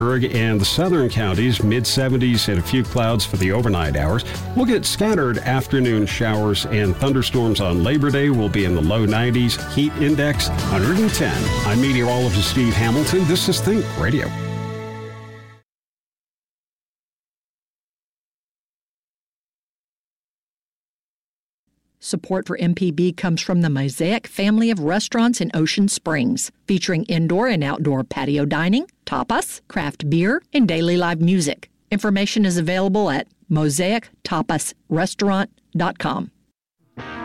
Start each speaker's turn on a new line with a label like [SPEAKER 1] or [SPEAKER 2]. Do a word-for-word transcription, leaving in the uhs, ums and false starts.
[SPEAKER 1] And the southern counties, mid seventies and a few clouds for the overnight hours. We'll get scattered afternoon showers and thunderstorms on Labor Day. We'll be in the low nineties. Heat index one hundred ten. I'm meteorologist Steve Hamilton. This is Think Radio.
[SPEAKER 2] Support for M P B comes from the Mosaic family of restaurants in Ocean Springs, featuring indoor and outdoor patio dining, tapas, craft beer, and daily live music. Information is available at mosaic tapas restaurant dot com.